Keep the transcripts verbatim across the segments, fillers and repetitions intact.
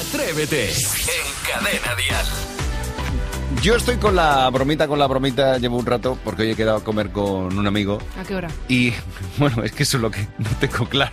Atrévete en Cadena Dial. Yo estoy con la bromita, con la bromita, llevo un rato, porque hoy he quedado a comer con un amigo. ¿A qué hora? Y, bueno, es que eso es lo que no tengo claro.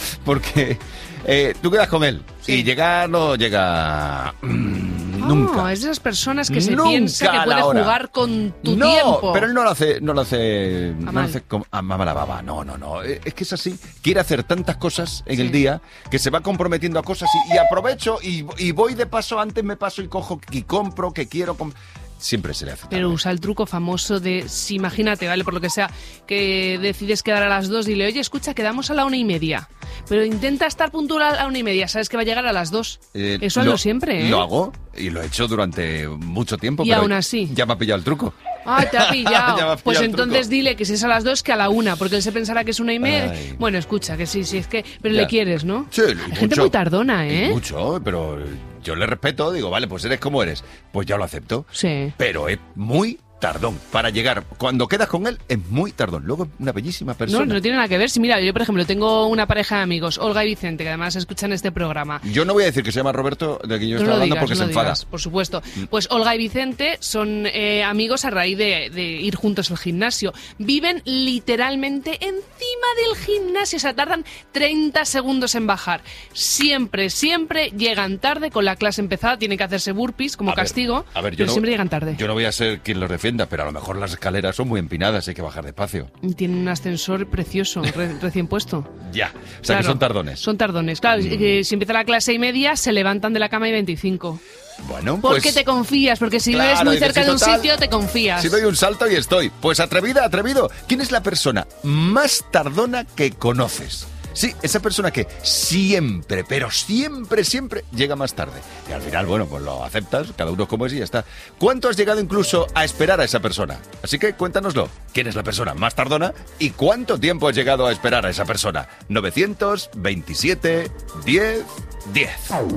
Porque eh, tú quedas con él Sí. y llega, no llega... mmm, Oh, nunca. es de esas personas que se Nunca piensa que a la puede hora. jugar con tu no, tiempo. pero él no lo hace, no lo hace, no lo mal. hace como- a mala baba. No, no, no. Eh, Es que es así. Quiere hacer tantas cosas en Sí. el día que se va comprometiendo a cosas y, y aprovecho y, y voy de paso, antes me paso y cojo y compro, que quiero. com- Siempre se le hace. Pero tarde. usa el truco famoso de, si imagínate, ¿vale? Por lo que sea, que decides quedar a las dos, dile, oye, escucha, quedamos a la una y media. Pero intenta estar puntual a la una y media, sabes que va a llegar a las dos. Eh, Eso hazlo siempre, ¿eh? Lo hago y lo he hecho durante mucho tiempo. Y pero aún así. Ya me ha pillado el truco. Ah, te ha Ya me pillado. ha pillado Pues el entonces truco. dile que si es a las dos, que a la una, porque él se pensará que es una y media. Ay. Bueno, escucha, que sí, sí, es que... Pero Ya. le quieres, ¿no? Sí, y Hay gente mucho. muy tardona, Y ¿eh? mucho, pero yo le respeto, digo, vale, pues eres como eres. Pues ya lo acepto. Sí. Pero es muy tardón para llegar. Cuando quedas con él, es muy tardón. Luego es una bellísima No, persona. no tiene nada que ver. Si mira, yo por ejemplo tengo una pareja de amigos, Olga y Vicente, que además escuchan este programa. Yo no voy a decir que se llama Roberto, de quien yo No estoy lo hablando, digas, porque no se lo enfada. digas, por supuesto. Pues Olga y Vicente son eh, amigos a raíz de, de ir juntos al gimnasio. Viven literalmente encima del gimnasio, o sea, tardan treinta segundos en bajar. Siempre, siempre llegan tarde con la clase empezada, tienen que hacerse burpees como A ver, castigo, a ver, yo pero no- siempre llegan tarde. Yo no voy a ser quien los defienda, pero a lo mejor las escaleras son muy empinadas, hay que bajar despacio. Tienen un ascensor precioso, re- recién puesto. Ya, o sea que Claro, son tardones. Son tardones, claro. eh, Si empieza la clase y media, se levantan de la cama y veinticinco. Bueno, Porque pues... te confías, porque si Claro, vives muy dices, cerca sí, de un total, sitio, te confías. Si doy un salto y estoy. Pues atrevida, atrevido. ¿Quién es la persona más tardona que conoces? Sí, esa persona que siempre, pero siempre, siempre llega más tarde. Y al final, bueno, pues lo aceptas, cada uno como es y ya está. ¿Cuánto has llegado incluso a esperar a esa persona? Así que cuéntanoslo. ¿Quién es la persona más tardona y cuánto tiempo has llegado a esperar a esa persona? novecientos veintisiete diez diez.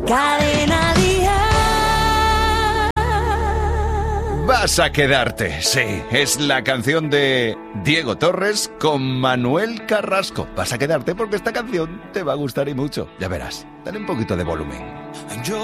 Cadena Dial. Vas a quedarte, sí. Es la canción de Diego Torres con Manuel Carrasco. Vas a quedarte porque esta canción te va a gustar y mucho. Ya verás. Dale un poquito de volumen.